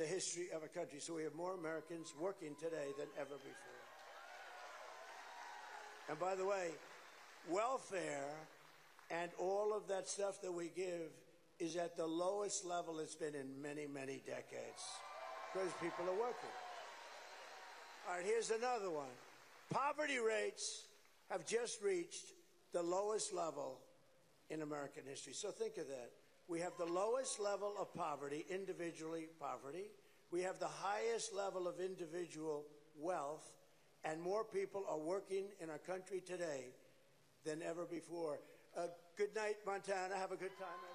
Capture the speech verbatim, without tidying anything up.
the history of our country. So we have more Americans working today than ever before. And by the way, welfare and all of that stuff that we give is at the lowest level it's been in many, many decades because people are working. All right, here's another one. Poverty rates have just reached the lowest level in American history. So think of that. We have the lowest level of poverty, individually poverty. We have the highest level of individual wealth, and more people are working in our country today than ever before. Uh, good night, Montana. Have a good time.